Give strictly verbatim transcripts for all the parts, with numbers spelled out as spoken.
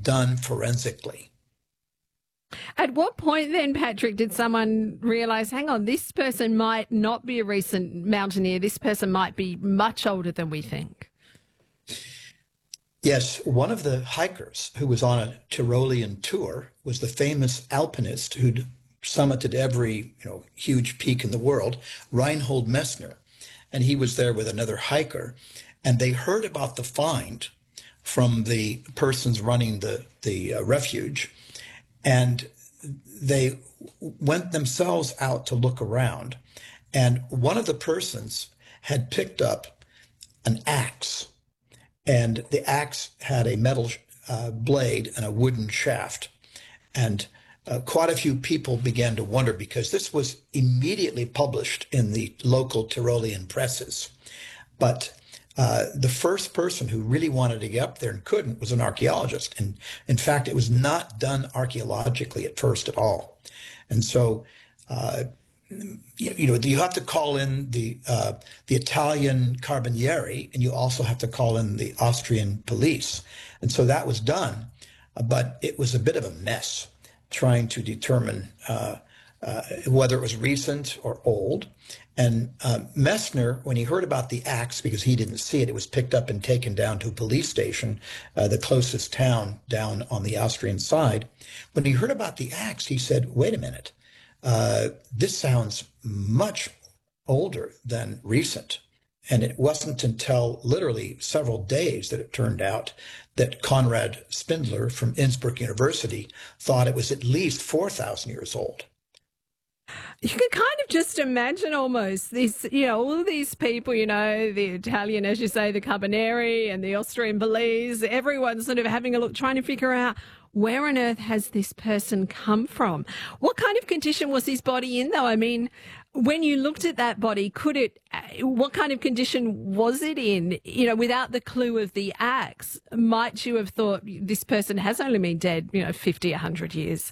done forensically. At what point then, Patrick, did someone realise, hang on, this person might not be a recent mountaineer, this person might be much older than we think? Yes, one of the hikers who was on a Tyrolean tour was the famous alpinist who'd summited every you know huge peak in the world, Reinhold Messner. And he was there with another hiker, and they heard about the find from the persons running the, the uh, refuge, and they went themselves out to look around. And one of the persons had picked up an axe, and the axe had a metal uh, blade and a wooden shaft. And uh, quite a few people began to wonder, because this was immediately published in the local Tyrolean presses. But uh, the first person who really wanted to get up there and couldn't was an archaeologist. And in fact, it was not done archaeologically at first at all. And so, uh, you, you know, you have to call in the uh, the Italian Carabinieri, and you also have to call in the Austrian police. And so that was done, but it was a bit of a mess trying to determine uh, uh, whether it was recent or old. And uh, Messner, when he heard about the axe, because he didn't see it, it was picked up and taken down to a police station, uh, the closest town down on the Austrian side. When he heard about the axe, he said, wait a minute, uh, this sounds much older than recent. And it wasn't until literally several days that it turned out that Konrad Spindler from Innsbruck University thought it was at least four thousand years old. You can kind of just imagine almost this, you know, all of these people, you know, the Italian, as you say, the Carabinieri and the Austrian police, everyone's sort of having a look, trying to figure out where on earth has this person come from? What kind of condition was his body in, though? I mean, when you looked at that body, could it, what kind of condition was it in? You know, without the clue of the axe, might you have thought this person has only been dead, you know, fifty, one hundred years?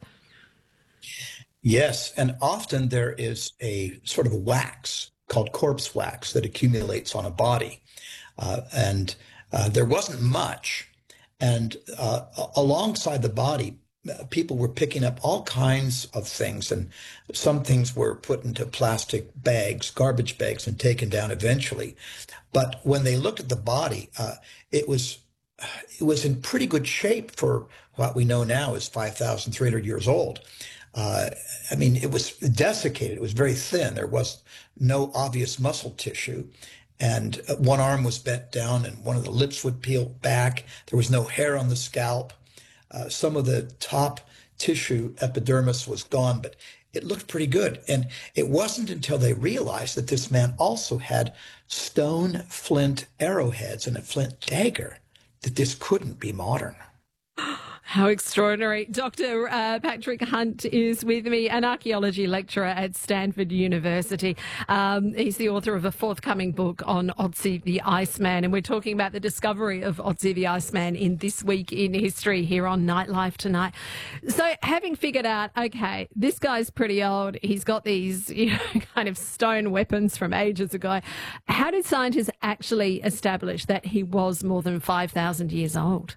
Yes, and often there is a sort of wax called corpse wax that accumulates on a body. Uh, and uh, there wasn't much. And uh, alongside the body, people were picking up all kinds of things. And some things were put into plastic bags, garbage bags, and taken down eventually. But when they looked at the body, uh, it was it was in pretty good shape for what we know now is five thousand three hundred years old. Uh, I mean, it was desiccated. It was very thin. There was no obvious muscle tissue. And one arm was bent down and one of the lips would peel back. There was no hair on the scalp. Uh, some of the top tissue, epidermis, was gone, but it looked pretty good. And it wasn't until they realized that this man also had stone flint arrowheads and a flint dagger that this couldn't be modern. How extraordinary. Doctor Uh, Patrick Hunt is with me, an archaeology lecturer at Stanford University. Um, he's the author of a forthcoming book on Otzi the Iceman, and we're talking about the discovery of Otzi the Iceman in This Week in History here on Nightlife tonight. So having figured out, okay, this guy's pretty old, he's got these you know, kind of stone weapons from ages ago, how did scientists actually establish that he was more than five thousand years old?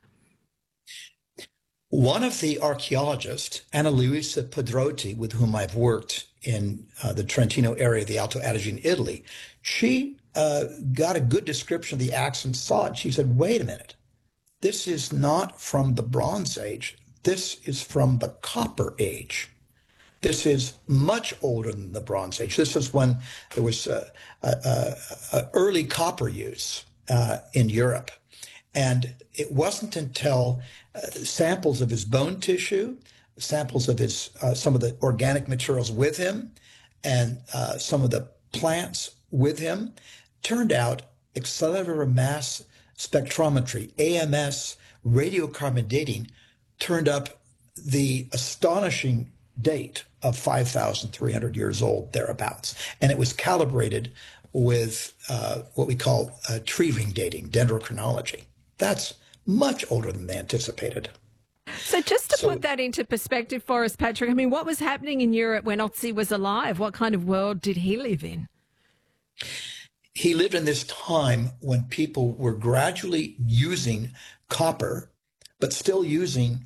One of the archaeologists, Anna Luisa Pedrotti, with whom I've worked in uh, the Trentino area of the Alto Adige in Italy, she uh, got a good description of the axe and saw it. She said, wait a minute, this is not from the Bronze Age. This is from the Copper Age. This is much older than the Bronze Age. This is when there was uh, uh, uh, early copper use uh, in Europe. And it wasn't until uh, samples of his bone tissue, samples of his uh, some of the organic materials with him, and uh, some of the plants with him, turned out accelerated mass spectrometry, A M S, radiocarbon dating, turned up the astonishing date of five thousand three hundred years old, thereabouts. And it was calibrated with uh, what we call uh, tree ring dating, dendrochronology. That's much older than they anticipated. So just to So, put that into perspective for us, Patrick, I mean, what was happening in Europe when Otzi was alive? What kind of world did he live in? he lived in this time when people were gradually using copper, but still using